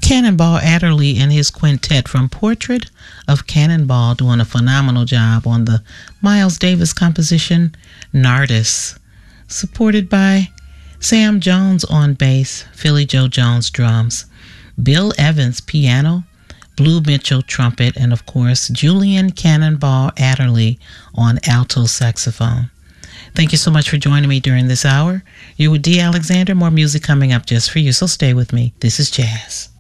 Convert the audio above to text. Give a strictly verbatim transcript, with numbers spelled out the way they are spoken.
Cannonball Adderley and his quintet from Portrait of Cannonball doing a phenomenal job on the Miles Davis composition, Nardis, supported by Sam Jones on bass, Philly Joe Jones drums, Bill Evans piano, Blue Mitchell trumpet, and of course, Julian Cannonball Adderley on alto saxophone. Thank you so much for joining me during this hour. You're with Dee Alexander. More music coming up just for you, so stay with me. This is Jazz.